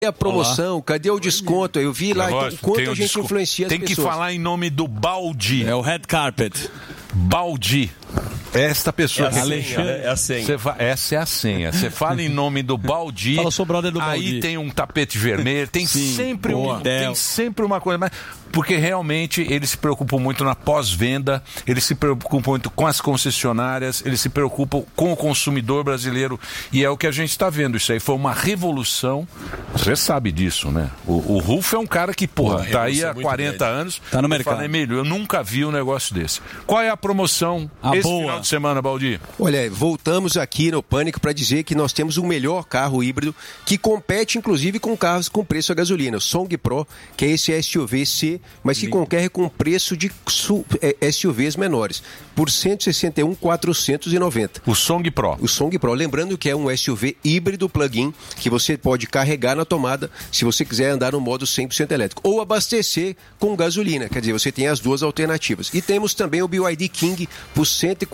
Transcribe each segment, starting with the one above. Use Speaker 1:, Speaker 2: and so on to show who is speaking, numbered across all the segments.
Speaker 1: a promoção? Cadê o desconto? Eu vi lá o quanto a gente influencia as pessoas.
Speaker 2: Tem que falar em nome do Baldi.
Speaker 3: É o Red Carpet.
Speaker 2: Baldi. Esta pessoa.
Speaker 4: É a senha.
Speaker 2: Essa é a senha. Você fala em nome do Baldi.
Speaker 3: Fala, sou brother do Baldi.
Speaker 2: Aí tem um tapete vermelho, tem sempre uma coisa mais. Porque realmente eles se preocupam muito na pós-venda, eles se preocupam muito com as concessionárias, eles se preocupam com o consumidor brasileiro. E é o que a gente está vendo. Isso aí foi uma revolução. Você sabe disso, né? O Rufo é um cara que, tá aí há 40 anos.
Speaker 3: Tá no mercado.
Speaker 2: Fala, Emílio, eu nunca vi um negócio desse. Qual é a promoção final de semana, Baldi?
Speaker 1: Olha, voltamos aqui no Pânico para dizer que nós temos o melhor carro híbrido que compete, inclusive, com carros com preço a gasolina. O Song Pro, que é esse SUV C, mas que concorre com preço de SUVs menores, por R$ 161.490.
Speaker 2: O Song Pro.
Speaker 1: O Song Pro. Lembrando que é um SUV híbrido plug-in, que você pode carregar na tomada, se você quiser andar no modo 100% elétrico, ou abastecer com gasolina, quer dizer, você tem as duas alternativas. E temos também o BYD King por R$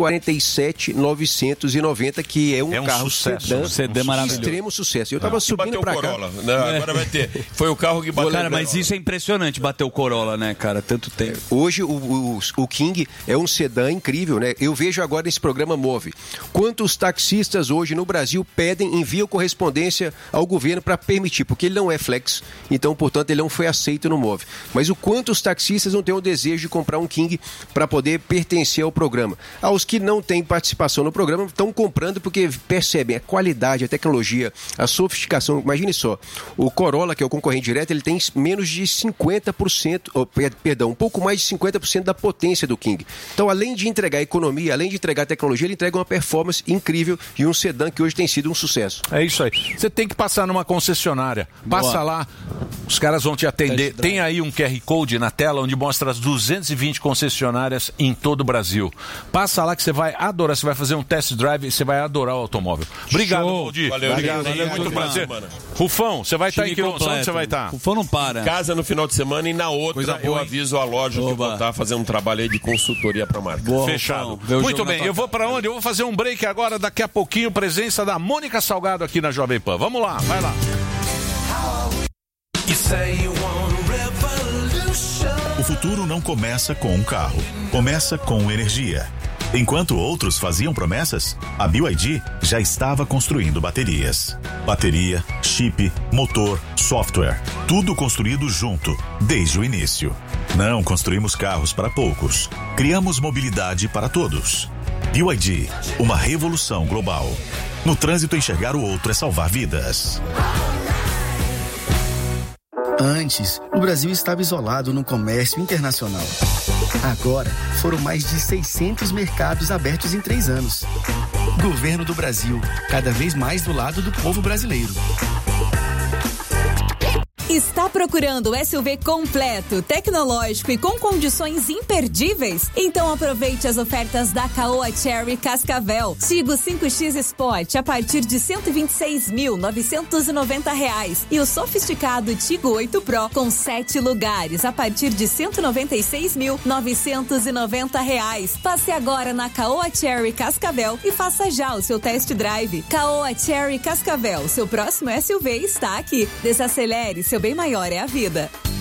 Speaker 1: 147.990, que é um carro
Speaker 2: sucesso,
Speaker 3: sedã maravilhoso.
Speaker 1: Extremo sucesso. Eu estava subindo para cá.
Speaker 4: Não, agora vai ter. Foi o carro que bateu.
Speaker 3: Cara, mas isso é impressionante, bater o Corolla, né, cara? Tanto tempo.
Speaker 1: Hoje o King é um sedã incrível, né? Eu vejo agora nesse programa Move quantos taxistas hoje no Brasil enviam correspondência ao governo para permitir, porque ele não é flex, então, portanto, ele não foi aceito no Move. Mas o quanto os taxistas não têm o desejo de comprar um King para poder pertencer ao programa. Aos que não têm participação no programa estão comprando porque percebem a qualidade, a tecnologia, a sofisticação. Imagine só, o Corolla, que é o concorrente direto, ele tem menos de 50%, um pouco mais de 50% da potência do King. Então, além de entregar economia, além de entregar tecnologia, ele entrega uma performance incrível e um sedã que hoje tem sido um sucesso.
Speaker 2: É isso aí. Você tem que passar numa concessionária. Passa lá, os caras vão te atender. Tem aí um QR Code na tela onde mostra as 220 concessionárias em todo o Brasil. Passa lá que você vai adorar, você vai fazer um test drive e você vai adorar o automóvel. Obrigado, Baldi.
Speaker 4: Valeu,
Speaker 2: muito prazer. Rufão, você vai estar em que onde você vai estar?
Speaker 3: Rufão não para.
Speaker 4: Em casa no final de semana e na outra eu aviso a loja que eu vou estar fazendo um trabalho aí de consultoria para marca.
Speaker 2: Fechado. Muito bem, eu vou para onde? Eu vou fazer um break agora, daqui a pouquinho, presença da Mônica Salgado aqui na Jovem Pan. Vamos lá, vai lá.
Speaker 5: O futuro não começa com um carro, começa com energia. Enquanto outros faziam promessas, a BYD já estava construindo baterias. Bateria, chip, motor, software, tudo construído junto, desde o início. Não construímos carros para poucos, criamos mobilidade para todos. BYD, uma revolução global. No trânsito, enxergar o outro é salvar vidas.
Speaker 6: Antes, o Brasil estava isolado no comércio internacional. Agora, foram mais de 600 mercados abertos em 3 anos. Governo do Brasil, cada vez mais do lado do povo brasileiro.
Speaker 7: Está procurando SUV completo, tecnológico e com condições imperdíveis? Então aproveite as ofertas da Caoa Chery Cascavel. Tigo 5X Sport a partir de R$ 126.990 e o sofisticado Tigo 8 Pro com 7 lugares a partir de R$ 196.990. Passe agora na Caoa Chery Cascavel e faça já o seu test drive. Caoa Chery Cascavel, seu próximo SUV está aqui. Desacelere, seu bem maior é a vida.